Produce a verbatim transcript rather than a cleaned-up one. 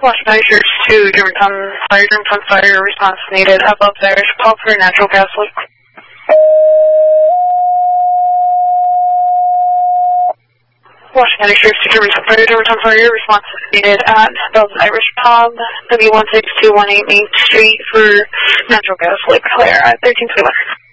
Washington Sheriff's two, Germantown Fire, Germantown Fire, response needed. Above there, call for a natural gas leak. Washington Sheriff's two, Germantown Fire, Germantown Fire, response needed at Bell's Irish Pub, W one six two one eight Main Street for natural gas leak. Clear at thirteen twenty-one.